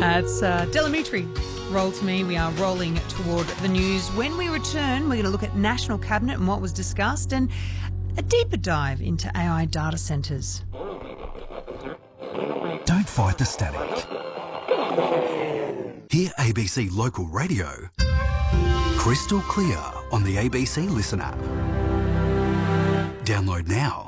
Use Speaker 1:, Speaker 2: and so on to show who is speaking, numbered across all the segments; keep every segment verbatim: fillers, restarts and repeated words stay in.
Speaker 1: Uh, it's uh, Delamitri. Roll to me. We are rolling toward the news. When we return, we're going to look at National Cabinet and what was discussed and a deeper dive into A I data centres.
Speaker 2: Don't fight the static. Hear A B C Local Radio crystal clear on the A B C Listen app. Download now.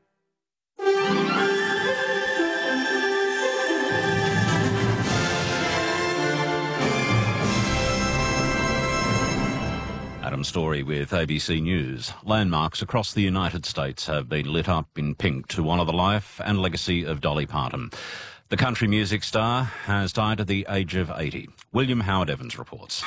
Speaker 3: Adam Story with A B C News. Landmarks across the United States have been lit up in pink to honour the life and legacy of Dolly Parton. The country music star has died at the age of eighty. William Howard Evans reports.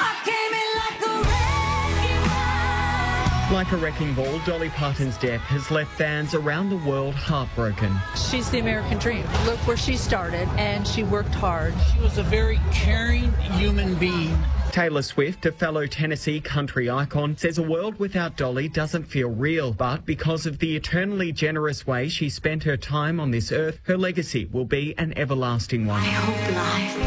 Speaker 4: Like a wrecking ball, Dolly Parton's death has left fans around the world heartbroken.
Speaker 5: She's the American dream. Look where she started, and she worked hard.
Speaker 6: She was a very caring human being.
Speaker 4: Taylor Swift, a fellow Tennessee country icon, says a world without Dolly doesn't feel real, but because of the eternally generous way she spent her time on this earth, her legacy will be an everlasting one.
Speaker 7: I hope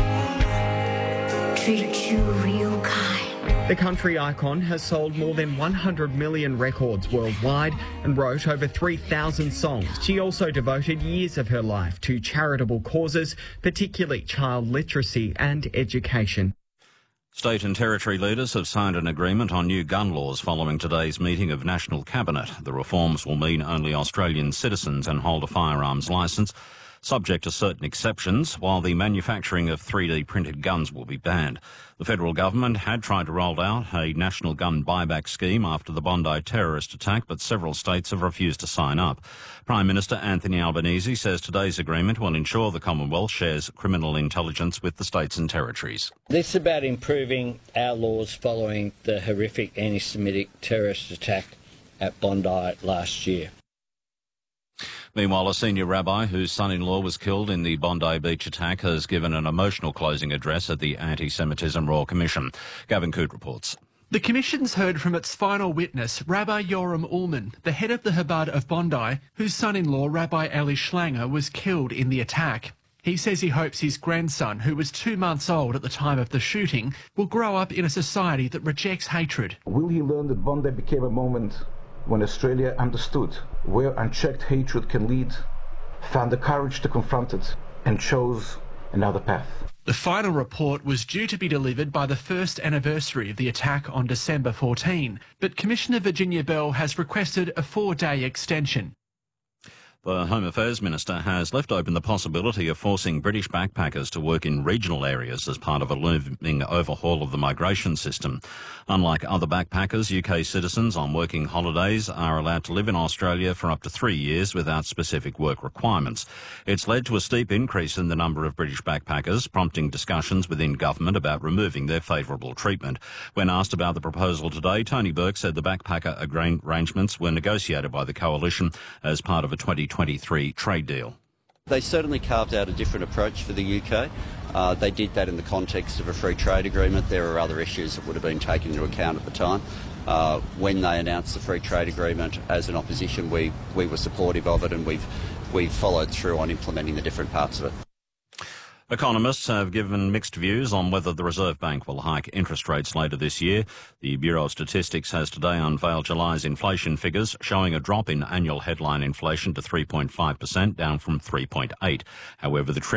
Speaker 7: life treats you real kind.
Speaker 4: The country icon has sold more than one hundred million records worldwide and wrote over three thousand songs. She also devoted years of her life to charitable causes, particularly child literacy and education.
Speaker 3: State and territory leaders have signed an agreement on new gun laws following today's meeting of National Cabinet. The reforms will mean only Australian citizens can hold a firearms licence, subject to certain exceptions, while the manufacturing of three D printed guns will be banned. The federal government had tried to roll out a national gun buyback scheme after the Bondi terrorist attack, but several states have refused to sign up. Prime Minister Anthony Albanese says today's agreement will ensure the Commonwealth shares criminal intelligence with the states and territories.
Speaker 6: This is about improving our laws following the horrific anti-Semitic terrorist attack at Bondi last year.
Speaker 3: Meanwhile, a senior rabbi whose son-in-law was killed in the Bondi Beach attack has given an emotional closing address at the Anti-Semitism Royal Commission. Gavin Coote reports.
Speaker 8: The Commission's heard from its final witness, Rabbi Yoram Ullman, the head of the Chabad of Bondi, whose son-in-law, Rabbi Eli Schlanger, was killed in the attack. He says he hopes his grandson, who was two months old at the time of the shooting, will grow up in a society that rejects hatred.
Speaker 9: Will he learn that Bondi became a moment when Australia understood where unchecked hatred can lead, found the courage to confront it, and chose another path?
Speaker 8: The final report was due to be delivered by the first anniversary of the attack on December fourteenth, but Commissioner Virginia Bell has requested a four-day extension.
Speaker 3: The Home Affairs Minister has left open the possibility of forcing British backpackers to work in regional areas as part of a looming overhaul of the migration system. Unlike other backpackers, U K citizens on working holidays are allowed to live in Australia for up to three years without specific work requirements. It's led to a steep increase in the number of British backpackers, prompting discussions within government about removing their favourable treatment. When asked about the proposal today, Tony Burke said the backpacker arrangements were negotiated by the Coalition as part of a twenty twenty-three trade deal.
Speaker 10: They certainly carved out a different approach for the U K. Uh, they did that in the context of a free trade agreement. There are other issues that would have been taken into account at the time. Uh, when they announced the free trade agreement, as an opposition, we, we were supportive of it, and we've, we've followed through on implementing the different parts of it.
Speaker 3: Economists have given mixed views on whether the Reserve Bank will hike interest rates later this year. The Bureau of Statistics has today unveiled July's inflation figures, showing a drop in annual headline inflation to three point five percent, down from three point eight. However, the